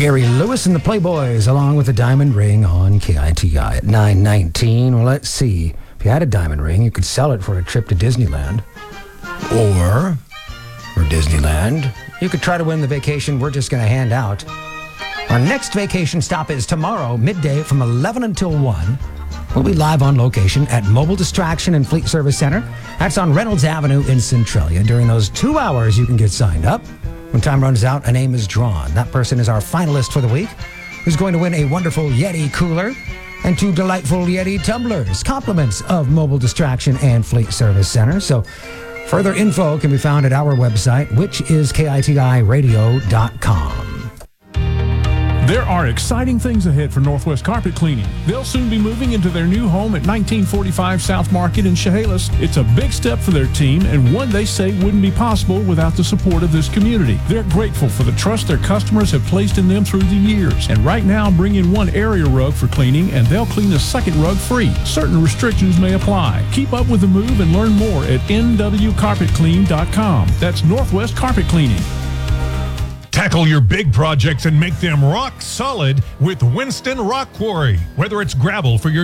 Gary Lewis and the Playboys, along with a diamond ring on KITI at 9:19. Well, let's see. If you had a diamond ring, you could sell it for a trip to Disneyland. Or, for Disneyland, you could try to win the vacation we're just going to hand out. Our next vacation stop is tomorrow, midday from 11 until 1. We'll be live on location at Mobile Distraction and Fleet Service Center. That's on Reynolds Avenue in Centralia. During those 2 hours, you can get signed up. When time runs out, a name is drawn. That person is our finalist for the week, who's going to win a wonderful Yeti cooler and 2 delightful Yeti tumblers, compliments of Mobile Distraction and Fleet Service Center. So further info can be found at our website, which is KITIRadio.com. There are exciting things ahead for Northwest Carpet Cleaning. They'll soon be moving into their new home at 1945 South Market in Chehalis. It's a big step for their team and one they say wouldn't be possible without the support of this community. They're grateful for the trust their customers have placed in them through the years. And right now, bring in one area rug for cleaning and they'll clean a second rug free. Certain restrictions may apply. Keep up with the move and learn more at nwcarpetclean.com. That's Northwest Carpet Cleaning. Tackle your big projects and make them rock solid with Winston Rock Quarry. Whether it's gravel for your